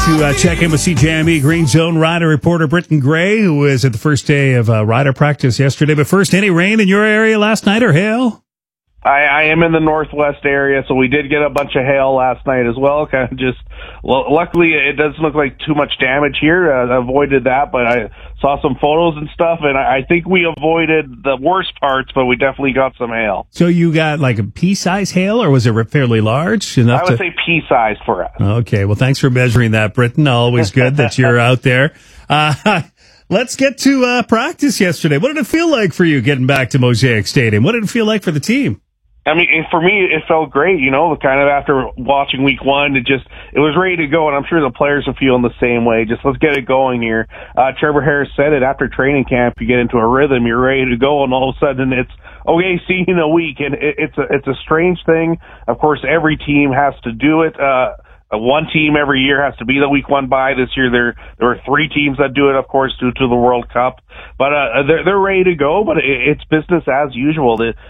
to check in with CJME Green Zone rider reporter Britton Gray, who was at the first day of rider practice yesterday. But first, any rain in your area last night or hail? I am in the northwest area, so we did get a bunch of hail last night as well. Kind of just, well, luckily it doesn't look like too much damage here. I avoided that, but I saw some photos and stuff, and I think we avoided the worst parts, but we definitely got some hail. So you got like a pea-size hail, or was it fairly large? I would say pea-size for us. Okay, well, thanks for measuring that, Britton. Always good that you're out there. Let's get to practice yesterday. What did it feel like for you getting back to Mosaic Stadium? What did it feel like for the team? I mean, for me, it felt great, you know, kind of after watching week one, it was ready to go, and I'm sure the players are feeling the same way. Just let's get it going here. Trevor Harris said it, after training camp, you get into a rhythm, you're ready to go, and all of a sudden it's, okay, see you in a week, and it's a strange thing. Of course, every team has to do it. One team every year has to be the week one bye. This year there were three teams that do it, of course, due to the World Cup. But they're ready to go, but it's business as usual.